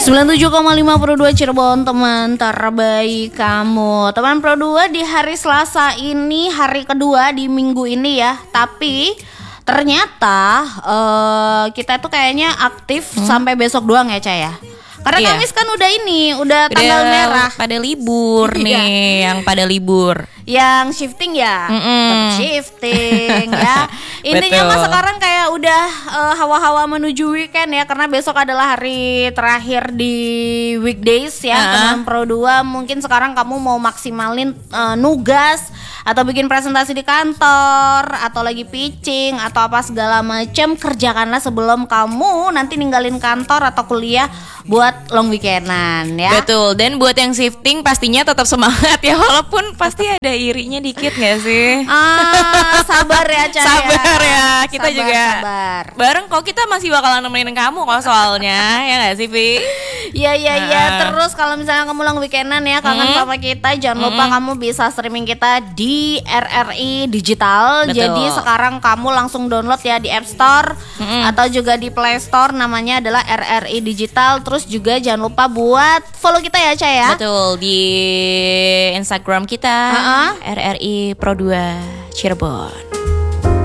97,5 Pro 2 Cirebon, teman terbaik kamu. Teman Pro 2 di hari Selasa ini, hari kedua di minggu ini ya. Tapi ternyata kita tuh kayaknya aktif sampai besok doang ya, Cah ya. Karena Kamis kan udah tanggal merah. Pada libur nih, yang pada libur. Yang shifting ya, tetap shifting ya. Intinya mah sekarang kayak udah hawa-hawa menuju weekend ya, karena besok adalah hari terakhir di weekdays ya. Teman Pro 2, mungkin sekarang kamu mau maksimalin nugas atau bikin presentasi di kantor atau lagi pitching atau apa segala macam, kerjakanlah sebelum kamu nanti ninggalin kantor atau kuliah buat long weekendan ya. Betul, dan buat yang shifting pastinya tetap semangat ya, walaupun pasti ada irinya dikit gak sih? Sabar ya, Cah. Sabar ya, kita sabar, juga sabar. bareng kok, kita masih bakalan nemenin kamu kok soalnya. Ya gak sih, Vi? Iya. Terus kalau misalnya kamu long weekendan ya, kangen sama kita, jangan lupa kamu bisa streaming kita di RRI Digital. Betul. Jadi sekarang kamu langsung download ya di App Store atau juga di Play Store, namanya adalah RRI Digital. Terus juga jangan lupa buat follow kita ya, Cah ya. Betul, di Instagram kita RRI Pro 2 Cirebon.